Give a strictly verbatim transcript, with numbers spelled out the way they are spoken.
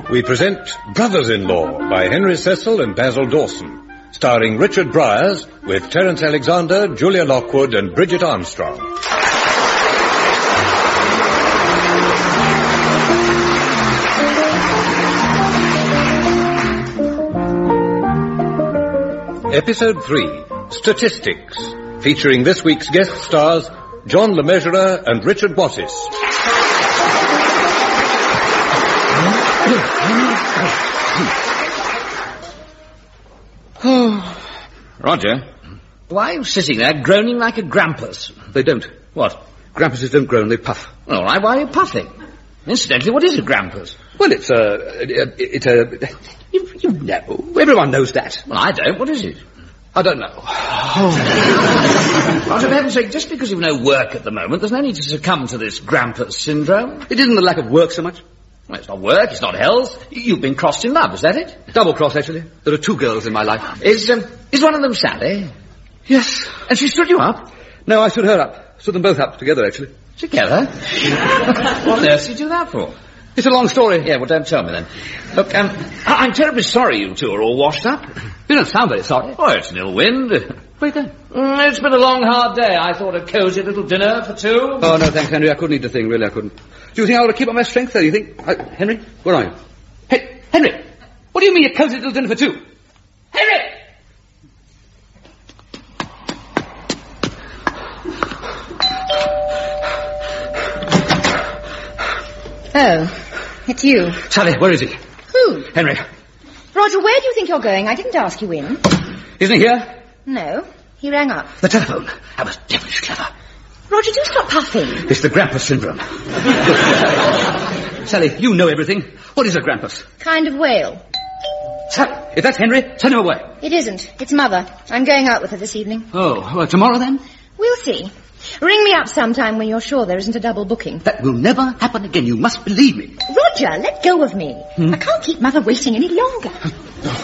we present Brothers-in-Law by Henry Cecil and Basil Dawson, starring Richard Bryars with Terence Alexander, Julia Lockwood and Bridget Armstrong. Episode three, Statistics, featuring this week's guest stars, John Le Mesurier and Richard Wattis. Oh, Roger, why are you sitting there groaning like a grampus? They don't. What? Grampuses don't groan, they puff. All right, why are you puffing? Incidentally, what is a grampus? Well, it's a... It's a... You, you know. Everyone knows that. Well, I don't. What is it? I don't know. Oh. Roger, for heaven's sake, just because you've no work at the moment, there's no need to succumb to this grampus syndrome. It isn't the lack of work so much. Well, it's not work, it's not health. You've been crossed in love, is that it? Double cross, actually. There are two girls in my life. Is, um, is one of them Sally? Yes. And she stood you up? No, I stood her up. Stood them both up together, actually. Together? What on earth did you do that for? It's a long story. Yeah, well, don't tell me then. Look, um, I- I'm terribly sorry you two are all washed up. You don't sound very sorry. Oh, it's an ill wind. Where are you going? Mm, it's been a long, hard day. I thought a cosy little dinner for two. Oh, no, thanks, Henry. I couldn't eat the thing. Really, I couldn't. Do you think I ought to keep up my strength there, you think? Uh, Henry? Where are you? Hey, Henry! What do you mean a cosy little dinner for two? Henry! Oh, it's you. Sally, where is he? Who? Henry. Roger, where do you think you're going? I didn't ask you in. Isn't he here? No, he rang up. The telephone. That was devilish clever. Roger, do stop puffing. It's the Grampus syndrome. Sally, you know everything. What is a Grampus? Kind of whale. Sally, if that's Henry, send him away. It isn't. It's Mother. I'm going out with her this evening. Oh, well, tomorrow then? We'll see. Ring me up sometime when you're sure there isn't a double booking. That will never happen again. You must believe me. Roger, let go of me. Hmm? I can't keep Mother waiting any longer.